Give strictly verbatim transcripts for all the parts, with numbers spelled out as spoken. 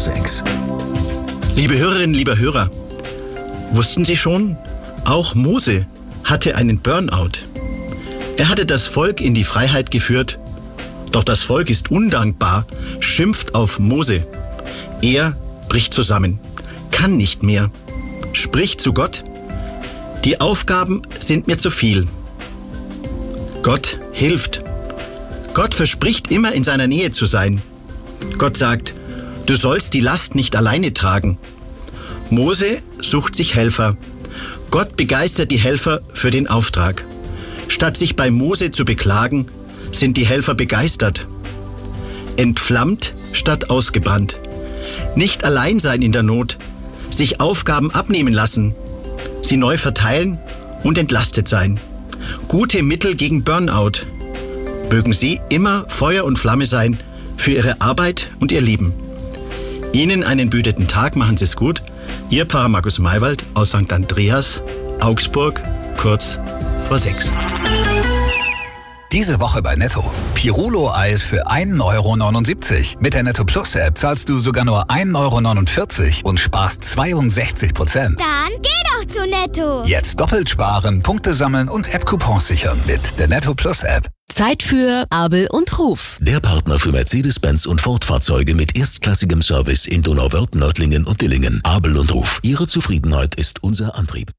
sechs. Liebe Hörerinnen, lieber Hörer, wussten Sie schon, auch Mose hatte einen Burnout. Er hatte das Volk in die Freiheit geführt, doch das Volk ist undankbar, schimpft auf Mose. Er bricht zusammen, kann nicht mehr, spricht zu Gott: Die Aufgaben sind mir zu viel. Gott hilft. Gott verspricht immer in seiner Nähe zu sein. Gott sagt: Du sollst die Last nicht alleine tragen. Mose sucht sich Helfer. Gott begeistert die Helfer für den Auftrag. Statt sich bei Mose zu beklagen, sind die Helfer begeistert. Entflammt statt ausgebrannt. Nicht allein sein in der Not. Sich Aufgaben abnehmen lassen. Sie neu verteilen und entlastet sein. Gute Mittel gegen Burnout. Mögen Sie immer Feuer und Flamme sein für Ihre Arbeit und Ihr Leben. Ihnen einen behüteten Tag, machen Sie es gut. Ihr Pfarrer Markus Maywald aus Sankt Andreas, Augsburg, kurz vor sechs. Diese Woche bei Netto. Pirulo-Eis für ein Euro neunundsiebzig. Mit der Netto Plus App zahlst du sogar nur ein Euro neunundvierzig und sparst zweiundsechzig Prozent. Dann geh doch zu Netto. Jetzt doppelt sparen, Punkte sammeln und App-Coupons sichern mit der Netto Plus App. Zeit für Abel und Ruf. Der Partner für Mercedes-Benz und Ford-Fahrzeuge mit erstklassigem Service in Donauwörth, Nördlingen und Dillingen. Abel und Ruf. Ihre Zufriedenheit ist unser Antrieb.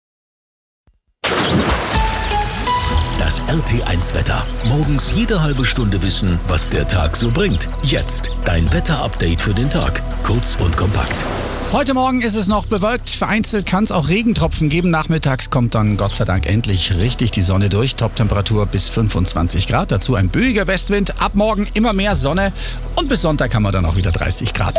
Das R T eins Wetter. Morgens jede halbe Stunde wissen, was der Tag so bringt. Jetzt dein Wetterupdate für den Tag. Kurz und kompakt. Heute Morgen ist es noch bewölkt. Vereinzelt kann es auch Regentropfen geben. Nachmittags kommt dann Gott sei Dank endlich richtig die Sonne durch. Toptemperatur bis fünfundzwanzig Grad. Dazu ein böiger Westwind. Ab morgen immer mehr Sonne. Und bis Sonntag haben wir dann auch wieder dreißig Grad.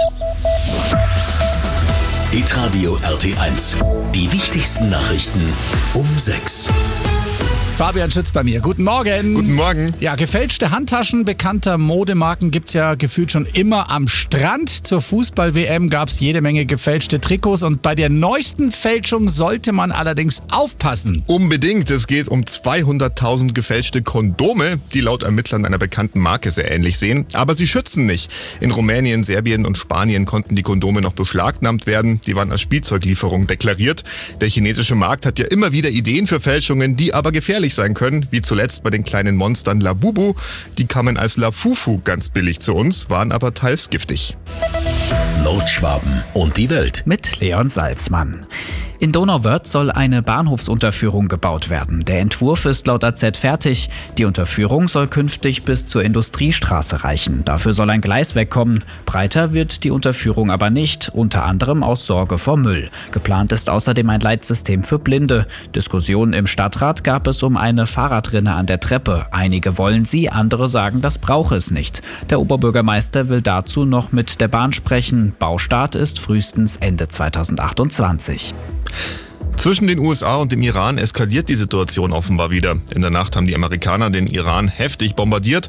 Hitradio R T eins. Die wichtigsten Nachrichten um sechs. Fabian Schütz bei mir. Guten Morgen. Guten Morgen. Ja, gefälschte Handtaschen bekannter Modemarken gibt's ja gefühlt schon immer am Strand. Zur Fußball-W M gab's jede Menge gefälschte Trikots und bei der neuesten Fälschung sollte man allerdings aufpassen. Unbedingt. Es geht um zweihunderttausend gefälschte Kondome, die laut Ermittlern einer bekannten Marke sehr ähnlich sehen. Aber sie schützen nicht. In Rumänien, Serbien und Spanien konnten die Kondome noch beschlagnahmt werden. Die waren als Spielzeuglieferung deklariert. Der chinesische Markt hat ja immer wieder Ideen für Fälschungen, die aber gefährlich sein können, wie zuletzt bei den kleinen Monstern Labubu. Die kamen als Lafufu ganz billig zu uns, waren aber teils giftig. Nordschwaben und die Welt. Mit Leon Salzmann. In Donauwörth soll eine Bahnhofsunterführung gebaut werden. Der Entwurf ist laut A Z fertig. Die Unterführung soll künftig bis zur Industriestraße reichen. Dafür soll ein Gleis wegkommen. Breiter wird die Unterführung aber nicht, unter anderem aus Sorge vor Müll. Geplant ist außerdem ein Leitsystem für Blinde. Diskussionen im Stadtrat gab es um eine Fahrradrinne an der Treppe. Einige wollen sie, andere sagen, das brauche es nicht. Der Oberbürgermeister will dazu noch mit der Bahn sprechen. Baustart ist frühestens Ende zweitausendachtundzwanzig. Zwischen den U S A und dem Iran eskaliert die Situation offenbar wieder. In der Nacht haben die Amerikaner den Iran heftig bombardiert.